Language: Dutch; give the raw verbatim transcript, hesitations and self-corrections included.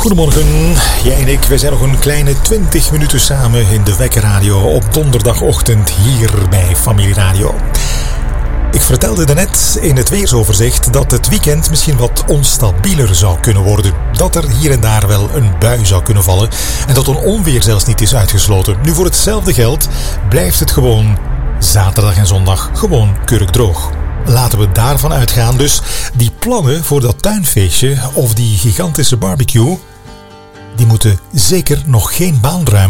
Goedemorgen, jij en ik, wij zijn nog een kleine twintig minuten samen in de Wekkerradio op donderdagochtend hier bij Familie Radio. Ik vertelde daarnet in het weersoverzicht dat het weekend misschien wat onstabieler zou kunnen worden. Dat er hier en daar wel een bui zou kunnen vallen en dat een onweer zelfs niet is uitgesloten. Nu, voor hetzelfde geld blijft het gewoon zaterdag en zondag gewoon kurkdroog. Laten we daarvan uitgaan. Dus die plannen voor dat tuinfeestje of die gigantische barbecue, die moeten zeker nog geen baan ruimen.